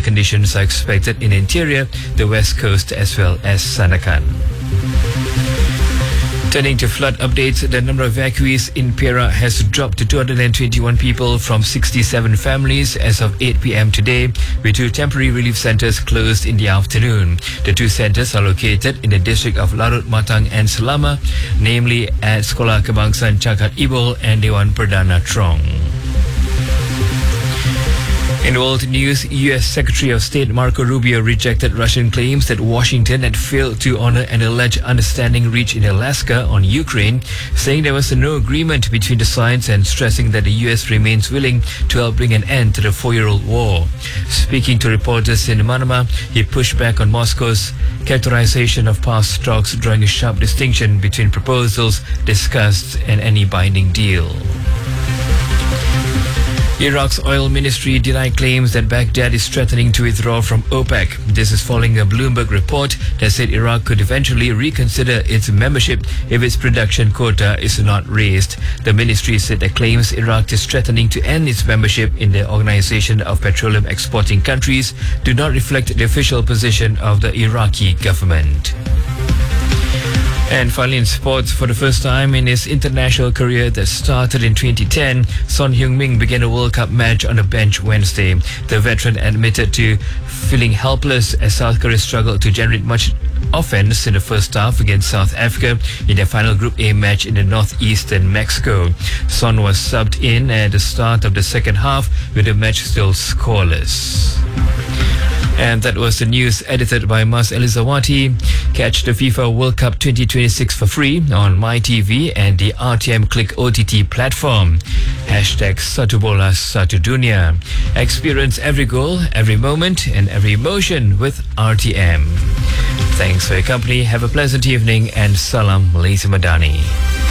conditions are expected in the interior, the west coast as well as Sandakan. Turning to flood updates, the number of evacuees in Perak has dropped to 221 people from 67 families as of 8 p.m. today, with 2 temporary relief centres closed in the afternoon. The 2 centres are located in the district of Larut Matang and Selama, namely at Sekolah Kebangsaan Cakat Ibol and Dewan Perdana Trong. In world news, U.S. Secretary of State Marco Rubio rejected Russian claims that Washington had failed to honor an alleged understanding reached in Alaska on Ukraine, saying there was no agreement between the sides and stressing that the U.S. remains willing to help bring an end to the 4-year-old war. Speaking to reporters in Manama, he pushed back on Moscow's characterization of past talks, drawing a sharp distinction between proposals discussed and any binding deal. Iraq's oil ministry denied claims that Baghdad is threatening to withdraw from OPEC. This is following a Bloomberg report that said Iraq could eventually reconsider its membership if its production quota is not raised. The ministry said that claims Iraq is threatening to end its membership in the Organization of Petroleum Exporting Countries do not reflect the official position of the Iraqi government. And finally in sports, for the first time in his international career that started in 2010, Son Heung-min began a World Cup match on the bench Wednesday. The veteran admitted to feeling helpless as South Korea struggled to generate much offense in the first half against South Africa in their final Group A match in the northeastern Mexico. Son was subbed in at the start of the second half with the match still scoreless. And that was the news edited by Mas Elizawati. Catch the FIFA World Cup 2026 for free on MyTV and the RTM Click OTT platform. Hashtag Satu Bola Satu Dunia. Experience every goal, every moment and every emotion with RTM. Thanks for your company. Have a pleasant evening and Salam Malaysia Madani.